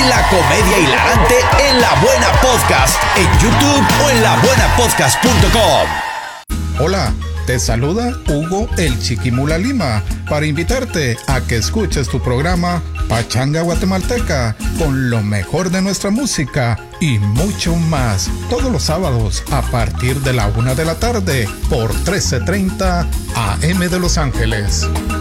la comedia hilarante en La Buena Podcast, en YouTube o en labuenapodcast.com. Hola, te saluda Hugo el Chiquimula Lima para invitarte a que escuches tu programa Pachanga Guatemalteca con lo mejor de nuestra música y mucho más todos los sábados a partir de la 1 de la tarde por 1330 AM de Los Ángeles.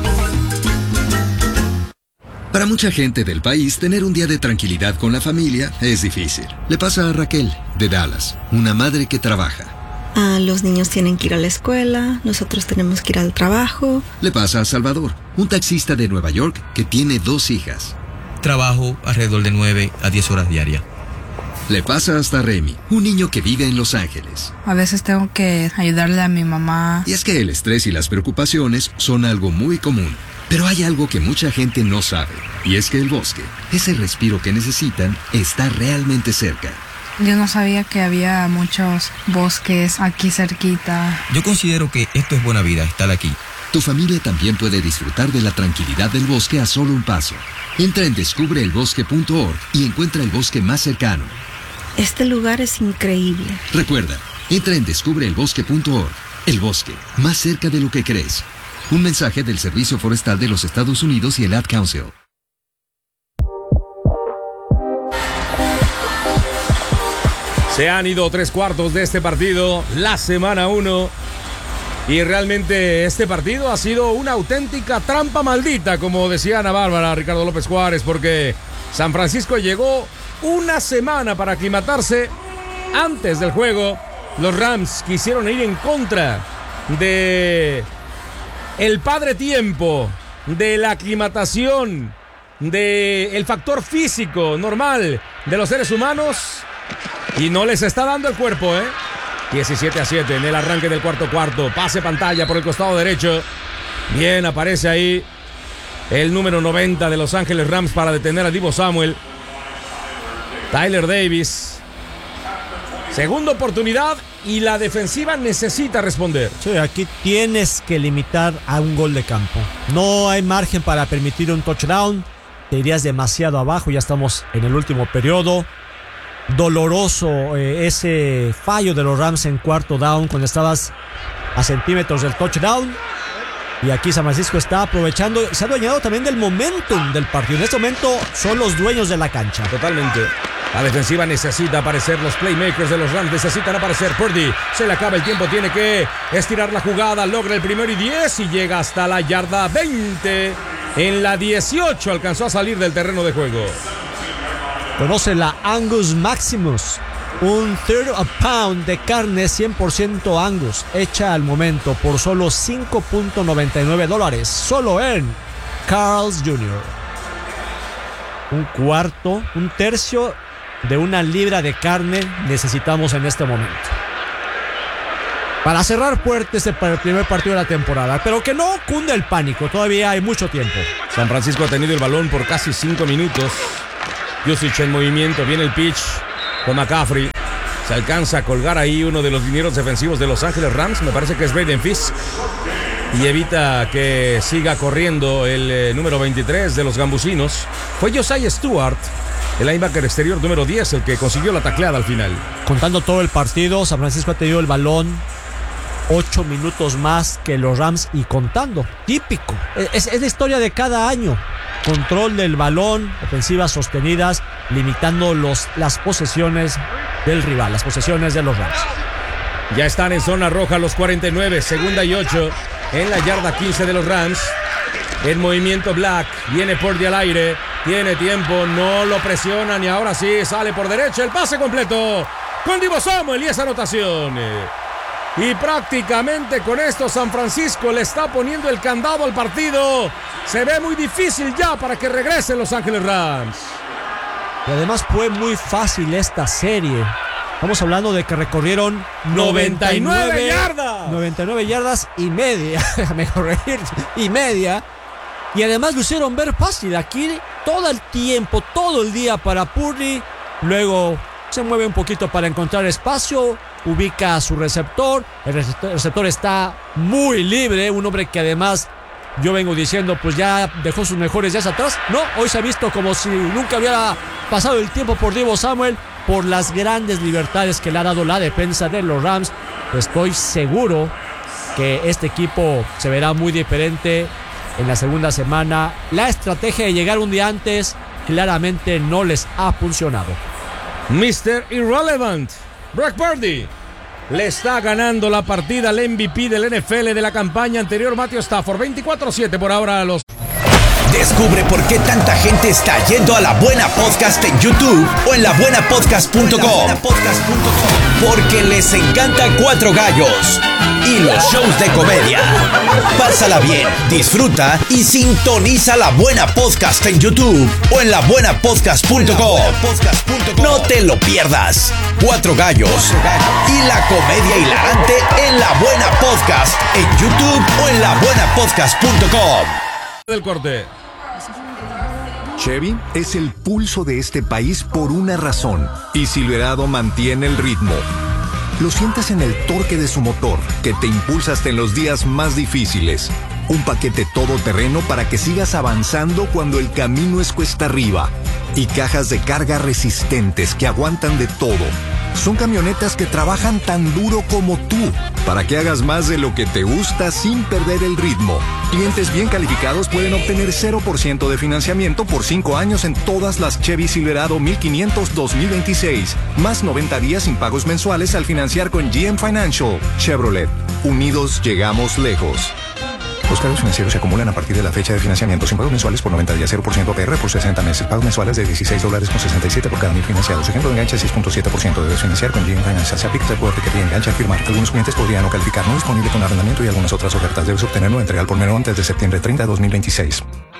Para mucha gente del país, tener un día de tranquilidad con la familia es difícil. Le pasa a Raquel, de Dallas, una madre que trabaja. Los niños tienen que ir a la escuela, nosotros tenemos que ir al trabajo. Le pasa a Salvador, un taxista de Nueva York que tiene 2 hijas. Trabajo alrededor de 9 a 10 horas diarias. Le pasa hasta a Remy, un niño que vive en Los Ángeles. A veces tengo que ayudarle a mi mamá. Y es que el estrés y las preocupaciones son algo muy común. Pero hay algo que mucha gente no sabe, y es que el bosque, ese respiro que necesitan, está realmente cerca. Yo no sabía que había muchos bosques aquí cerquita. Yo considero que esto es buena vida, estar aquí. Tu familia también puede disfrutar de la tranquilidad del bosque a solo un paso. Entra en descubreelbosque.org y encuentra el bosque más cercano. Este lugar es increíble. Recuerda, entra en descubreelbosque.org. El bosque, más cerca de lo que crees. Un mensaje del Servicio Forestal de los Estados Unidos y el Ad Council. Se han ido 3/4 de este partido, la semana 1. Y realmente este partido ha sido una auténtica trampa maldita, como decía Ana Bárbara, Ricardo López Juárez, porque San Francisco llegó una semana para aclimatarse antes del juego. Los Rams quisieron ir en contra de el padre tiempo, de la aclimatación, del factor físico normal de los seres humanos. Y no les está dando el cuerpo, 17-7 en el arranque del cuarto. Pase pantalla por el costado derecho. Bien, aparece ahí el número 90 de Los Ángeles Rams para detener a Deebo Samuel. Tyler Davis. Segunda oportunidad y la defensiva necesita responder. Sí, aquí tienes que limitar a un gol de campo. No hay margen para permitir un touchdown. Te irías demasiado abajo. Ya estamos en el último periodo. Doloroso ese fallo de los Rams en cuarto down cuando estabas a centímetros del touchdown. Y aquí San Francisco está aprovechando, se ha adueñado también del momentum del partido. En este momento son los dueños de la cancha. Totalmente. La defensiva necesita aparecer, los playmakers de los Rams necesitan aparecer. Purdy, se le acaba el tiempo, tiene que estirar la jugada, logra el 1-10 y llega hasta la yarda 20. En la 18 alcanzó a salir del terreno de juego. Conoce la Angus Maximus, un third a pound de carne 100% Angus, hecha al momento por solo $5.99, solo en Carl's Jr. Un tercio de una libra de carne necesitamos en este momento. Para cerrar fuerte para el primer partido de la temporada, pero que no cunde el pánico, todavía hay mucho tiempo. San Francisco ha tenido el balón por casi 5 minutos. Yusich en movimiento, viene el pitch con McCaffrey. Se alcanza a colgar ahí uno de los linieros defensivos de Los Ángeles Rams, me parece que es Braden Fisk. Y evita que siga corriendo el número 23 de los gambusinos. Fue Josiah Stewart, el linebacker exterior número 10, el que consiguió la tacleada al final. Contando todo el partido, San Francisco ha tenido el balón 8 minutos más que los Rams y contando. Típico. Es la historia de cada año. Control del balón, ofensivas sostenidas, limitando las posesiones del rival, las posesiones de los Rams. Ya están en zona roja los 49, 2-8 en la yarda 15 de los Rams. En movimiento Black, viene Purdy al aire, tiene tiempo, no lo presionan y ahora sí sale por derecha el pase completo con Deebo Samuel y esa anotación. Y prácticamente con esto San Francisco le está poniendo el candado al partido. Se ve muy difícil ya para que regresen Los Ángeles Rams. Y además fue muy fácil esta serie. Estamos hablando de que recorrieron 99 yardas. 99 yardas y media. Déjame corregir. Y media. Y además lo hicieron ver fácil. Aquí todo el tiempo, todo el día para Purdy. Luego se mueve un poquito para encontrar espacio. Ubica a su receptor. El receptor está muy libre. Un hombre que además yo vengo diciendo pues ya dejó sus mejores días atrás. No, hoy se ha visto como si nunca hubiera pasado el tiempo por Deebo Samuel, por las grandes libertades que le ha dado la defensa de los Rams, estoy seguro que este equipo se verá muy diferente en la segunda semana. La estrategia de llegar un día antes claramente no les ha funcionado. Mr. Irrelevant, Brock Purdy, le está ganando la partida al MVP del NFL de la campaña anterior, Matthew Stafford. 24-7 por ahora a los... Descubre por qué tanta gente está yendo a La Buena Podcast en YouTube o en labuenapodcast.com. Porque les encanta Cuatro Gallos y los shows de comedia. Pásala bien, disfruta y sintoniza La Buena Podcast en YouTube o en labuenapodcast.com. No te lo pierdas. Cuatro Gallos y la comedia hilarante en La Buena Podcast en YouTube o en labuenapodcast.com. Del corte. Chevy es el pulso de este país por una razón, y Silverado mantiene el ritmo. Lo sientes en el torque de su motor, que te impulsa hasta en los días más difíciles. Un paquete todoterreno para que sigas avanzando cuando el camino es cuesta arriba. Y cajas de carga resistentes que aguantan de todo. Son camionetas que trabajan tan duro como tú, para que hagas más de lo que te gusta sin perder el ritmo. Clientes bien calificados pueden obtener 0% de financiamiento por 5 años en todas las Chevy Silverado 1500 2026, más 90 días sin pagos mensuales al financiar con GM Financial. Chevrolet, unidos llegamos lejos. Los cargos financieros se acumulan a partir de la fecha de financiamiento sin pagos mensuales por 90 días, 0% APR por 60 meses. Pagos mensuales de $16.67 por cada mil financiados. Ejemplo de enganche 6.7%. Debes financiar con GM Financial. Se aplica el poder que te engancha al firmar. Algunos clientes podrían no calificar. No disponible con arrendamiento y algunas otras ofertas. Debes obtenerlo entrega al por menor antes de septiembre 30 de 2026.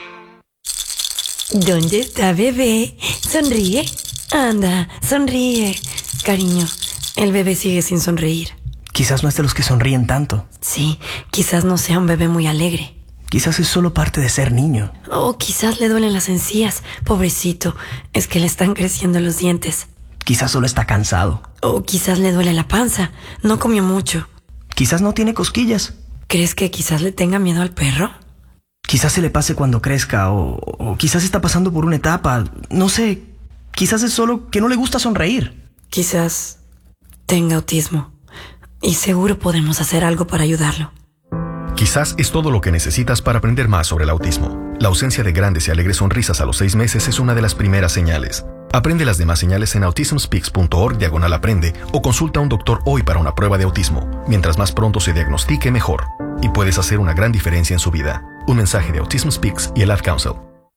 ¿Dónde está bebé? Sonríe. Anda, sonríe. Cariño, el bebé sigue sin sonreír. Quizás no es de los que sonríen tanto. Sí, quizás no sea un bebé muy alegre. Quizás es solo parte de ser niño. O quizás le duelen las encías. Pobrecito, es que le están creciendo los dientes. Quizás solo está cansado. O quizás le duele la panza. No comió mucho. Quizás no tiene cosquillas. ¿Crees que quizás le tenga miedo al perro? Quizás se le pase cuando crezca. O quizás está pasando por una etapa. No sé. Quizás es solo que no le gusta sonreír. Quizás tenga autismo. Y seguro podemos hacer algo para ayudarlo. Quizás es todo lo que necesitas para aprender más sobre el autismo. La ausencia de grandes y alegres sonrisas a los 6 meses es una de las primeras señales. Aprende las demás señales en autismspeaks.org/aprende o consulta a un doctor hoy para una prueba de autismo. Mientras más pronto se diagnostique, mejor. Y puedes hacer una gran diferencia en su vida. Un mensaje de Autism Speaks y el Ad Council.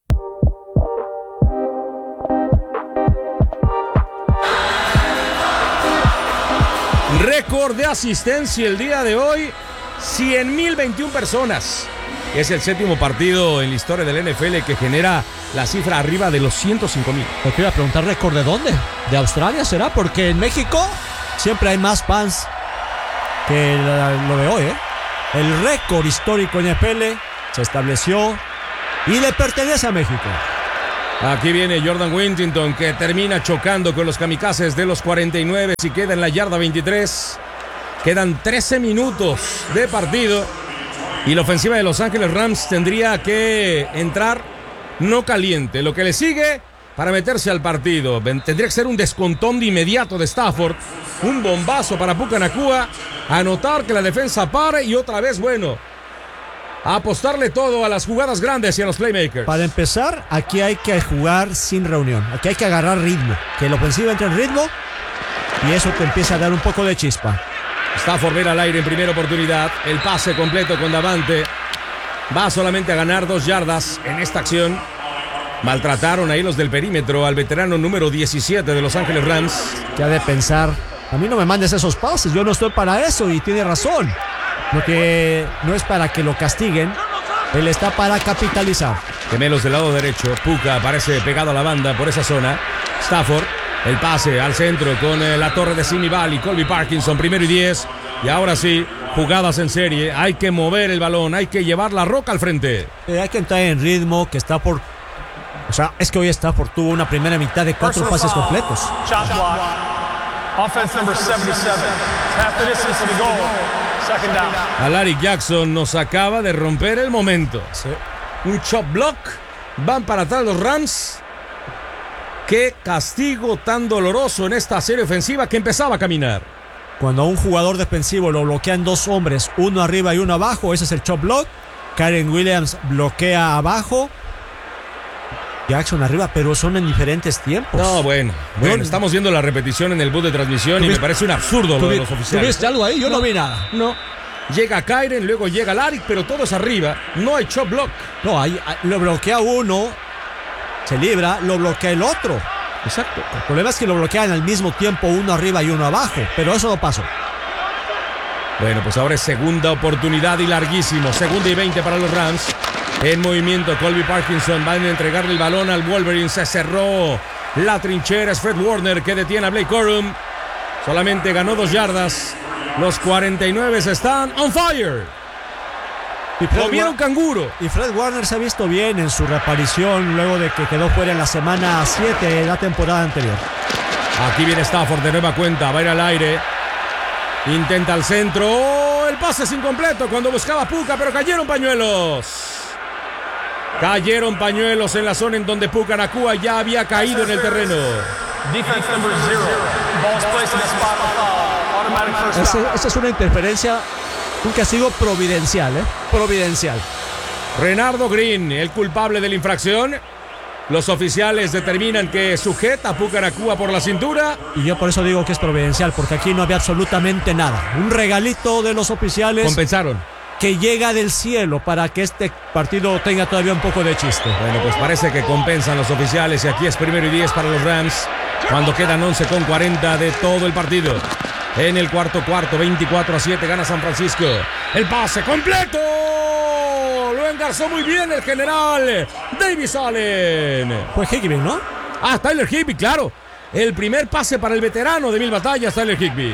Récord de asistencia el día de hoy, 100.021 personas. Es el 7º partido en la historia del NFL que genera la cifra arriba de los 105,000. Te quiero preguntar, ¿récord de dónde? ¿De Australia será? Porque en México siempre hay más fans que lo de hoy, ¿eh? El récord histórico en NFL se estableció y le pertenece a México. Aquí viene Jordan Whittington, que termina chocando con los kamikazes de los 49 y queda en la yarda 23. Quedan 13 minutos de partido y la ofensiva de Los Ángeles Rams tendría que entrar no caliente. Lo que le sigue para meterse al partido tendría que ser un descontón de inmediato de Stafford, un bombazo para Puka Nacua, anotar que la defensa pare y otra vez, bueno, a apostarle todo a las jugadas grandes y a los playmakers. Para empezar, aquí hay que jugar sin reunión. Aquí hay que agarrar ritmo. Que la ofensiva entre en ritmo y eso te empieza a dar un poco de chispa. Stafford viene al aire en primera oportunidad. El pase completo con Davante. Va solamente a ganar 2 yardas en esta acción. Maltrataron ahí los del perímetro al veterano número 17 de Los Ángeles Rams. Que ha de pensar, a mí no me mandes esos pases, yo no estoy para eso, y tiene razón. Porque no es para que lo castiguen, él está para capitalizar. Gemelos del lado derecho, Puka aparece pegado a la banda por esa zona. Stafford, el pase al centro con la torre de Simi Valley, Colby Parkinson, 1º y 10. Y ahora sí, jugadas en serie, hay que mover el balón, hay que llevar la roca al frente. Hay que entrar en ritmo, que está por... O sea, es que hoy Stafford tuvo una primera mitad de 4 pases completos. Offense number 77. Half the distance to the goal. Second down. Alaric Jackson nos acaba de romper el momento. Sí. Un chop block. Van para atrás los Rams. Qué castigo tan doloroso en esta serie ofensiva que empezaba a caminar. Cuando a un jugador defensivo lo bloquean dos hombres, uno arriba y uno abajo, ese es el chop block. Kyren Williams bloquea abajo. Jackson arriba, pero son en diferentes tiempos. No, bueno, estamos viendo la repetición en el bus de transmisión y me parece un absurdo lo de los oficiales. ¿Tuviste algo ahí? Yo no vi nada. No. Llega Kyren, luego llega Larry, pero todo es arriba. No hay chop block. No, ahí lo bloquea uno, se libra, lo bloquea el otro. Exacto. El problema es que lo bloquean al mismo tiempo, uno arriba y uno abajo, pero eso no pasó. Bueno, pues ahora es segunda oportunidad y larguísimo. Segunda y 20 para los Rams. En movimiento, Colby Parkinson va a entregarle el balón al Wolverine. Se cerró la trinchera. Es Fred Warner que detiene a Blake Corum. Solamente ganó 2 yardas. Los 49 están on fire. Lo vieron canguro. Y Fred Warner se ha visto bien en su reaparición luego de que quedó fuera en la semana 7 de la temporada anterior. Aquí viene Stafford de nueva cuenta. Va a ir al aire. Intenta el centro. ¡Oh! El pase es incompleto cuando buscaba Puka, pero cayeron pañuelos. Cayeron pañuelos en la zona en donde Puka Nacua ya había caído en el terreno. Esa es una interferencia, un castigo providencial, providencial. Renardo Green, el culpable de la infracción. Los oficiales determinan que sujeta a Puka Nacua por la cintura. Y yo por eso digo que es providencial, porque aquí no había absolutamente nada. Un regalito de los oficiales. Compensaron. Que llega del cielo para que este partido tenga todavía un poco de chiste. Bueno, pues parece que compensan los oficiales y aquí es 1º y 10 para los Rams cuando quedan 11:40 de todo el partido. En el cuarto, 24-7 gana San Francisco. El pase completo. Lo engarzó muy bien el general Davis Allen. Fue Higbee, ¿no? Tyler Higbee, claro. El primer pase para el veterano de 1000 batallas, Tyler Higbee.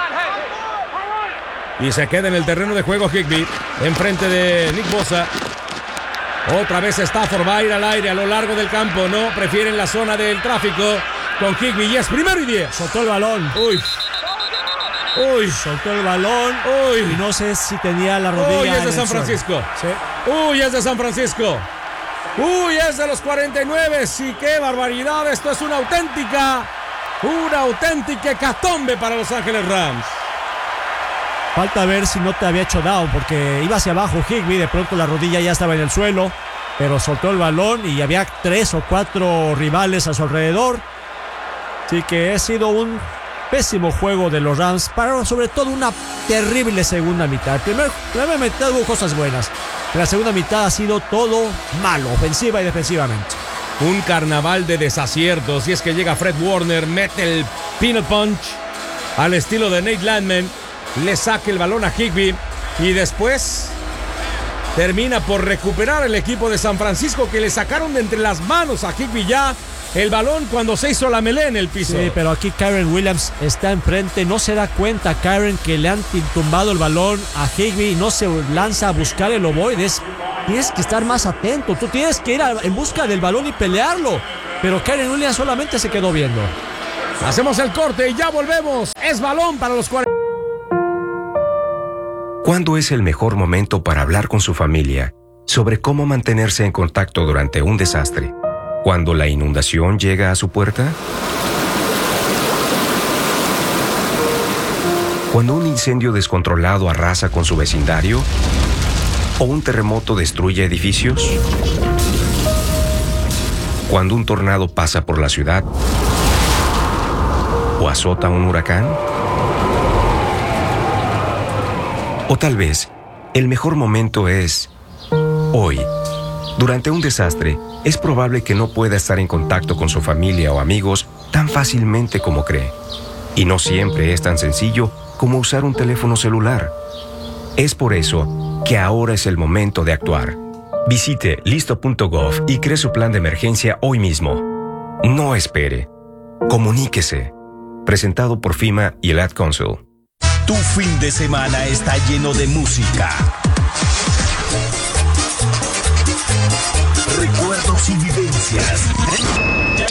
Y se queda en el terreno de juego Higbee, enfrente de Nick Bosa. Otra vez Stafford va a ir al aire a lo largo del campo. No, prefieren la zona del tráfico con Higbee. Y es 1º y 10. Soltó el balón. Uy, soltó el balón. Uy. Y no sé si tenía la rodilla. Uy, es de San Francisco. Sí. Uy, es de San Francisco. Uy, es de los 49. Sí, qué barbaridad. Esto es una auténtica hecatombe para Los Ángeles Rams. Falta ver si no te había hecho down, porque iba hacia abajo Higbee, de pronto la rodilla ya estaba en el suelo, pero soltó el balón y había 3 o 4 rivales a su alrededor. Así que ha sido un pésimo juego de los Rams, para sobre todo una terrible segunda mitad. La primera mitad hubo cosas buenas, la segunda mitad ha sido todo malo, ofensiva y defensivamente. Un carnaval de desaciertos, y es que llega Fred Warner, mete el peanut punch al estilo de Nate Landman. Le saca el balón a Higbee y después termina por recuperar el equipo de San Francisco, que le sacaron de entre las manos a Higbee ya el balón cuando se hizo la melé en el piso. Sí, pero aquí Kyren Williams está enfrente, no se da cuenta Kyren que le han tumbado el balón a Higbee y no se lanza a buscar el ovoide. Tienes que estar más atento, tú tienes que ir en busca del balón y pelearlo, pero Kyren Williams solamente se quedó viendo. Hacemos el corte y ya volvemos. Es balón para los 40. ¿Cuándo es el mejor momento para hablar con su familia sobre cómo mantenerse en contacto durante un desastre? ¿Cuando la inundación llega a su puerta? ¿Cuando un incendio descontrolado arrasa con su vecindario? ¿O un terremoto destruye edificios? ¿Cuando un tornado pasa por la ciudad? ¿O azota un huracán? O tal vez, el mejor momento es hoy. Durante un desastre, es probable que no pueda estar en contacto con su familia o amigos tan fácilmente como cree. Y no siempre es tan sencillo como usar un teléfono celular. Es por eso que ahora es el momento de actuar. Visite listo.gov y cree su plan de emergencia hoy mismo. No espere. Comuníquese. Presentado por FEMA y el Ad Council. Tu fin de semana está lleno de música, recuerdos y vivencias.